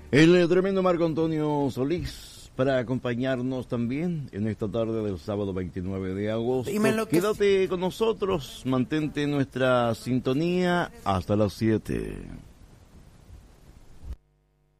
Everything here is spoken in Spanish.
El tremendo Marco Antonio Solís para acompañarnos también en esta tarde del sábado 29 de agosto. Quédate con nosotros, mantente en nuestra sintonía hasta las 7.